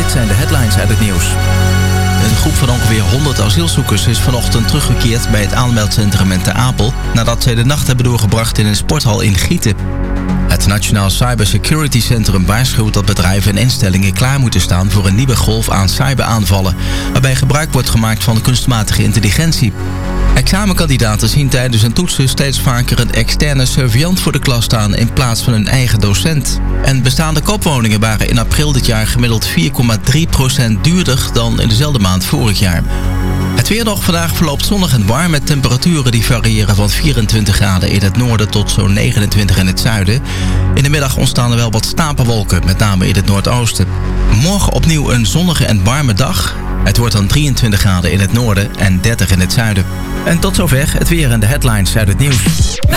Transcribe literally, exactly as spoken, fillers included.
dit zijn de headlines uit het nieuws. Een groep van ongeveer honderd asielzoekers is vanochtend teruggekeerd bij het aanmeldcentrum in Ter Apel nadat zij de nacht hebben doorgebracht in een sporthal in Gieten. Het Nationaal Cybersecurity Centrum waarschuwt dat bedrijven en instellingen klaar moeten staan voor een nieuwe golf aan cyberaanvallen, waarbij gebruik wordt gemaakt van kunstmatige intelligentie. Examenkandidaten zien tijdens een toetsen steeds vaker een externe surveillant voor de klas staan in plaats van hun eigen docent. En bestaande koopwoningen waren in april dit jaar gemiddeld vier komma drie procent duurder dan in dezelfde maand vorig jaar. Het weer nog vandaag verloopt zonnig en warm met temperaturen die variëren van vierentwintig graden in het noorden tot zo'n negenentwintig in het zuiden. In de middag ontstaan er wel wat stapelwolken, met name in het noordoosten. Morgen opnieuw een zonnige en warme dag. Het wordt dan drieëntwintig graden in het noorden en dertig in het zuiden. En tot zover het weer en de headlines uit het nieuws.